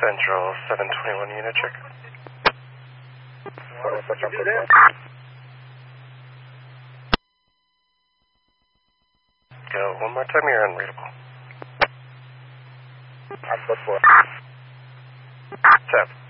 Central 721 unit check. Go one more time, you're unreadable. I'm good for it. 7.